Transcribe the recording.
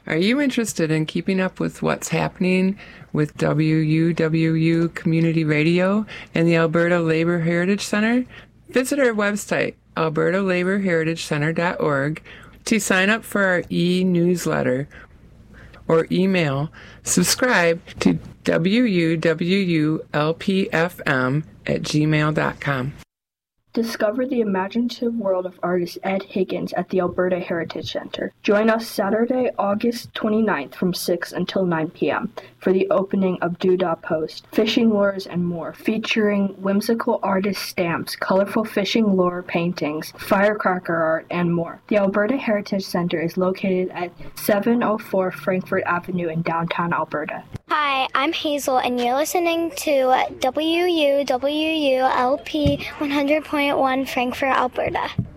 Are you interested in keeping up with what's happening with WUWU Community Radio and the Alberta Labour Heritage Centre? Visit our website, albertalabourheritagecenter.org, to sign up for our e-newsletter or email subscribe to wuwulpfm@gmail.com. Discover the imaginative world of artist Ed Higgins at the Alberta Heritage Centre. Join us Saturday, August 29th from 6 until 9 p.m. for the opening of Doodah Post, fishing lures and more, featuring whimsical artist stamps, colorful fishing lure paintings, firecracker art, and more. The Alberta Heritage Centre is located at 704 Frankfort Avenue in downtown Alberta. Hi, I'm Hazel, and you're listening to WUWLP 100.1 Frankfort, Alberta.